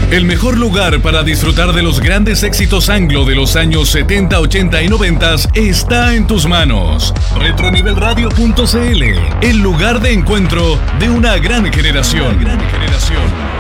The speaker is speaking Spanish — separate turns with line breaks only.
El mejor lugar para disfrutar de los grandes éxitos anglo de los años 70, 80 y 90 está en tus manos. Retronivelradio.cl, el lugar de encuentro de una gran generación.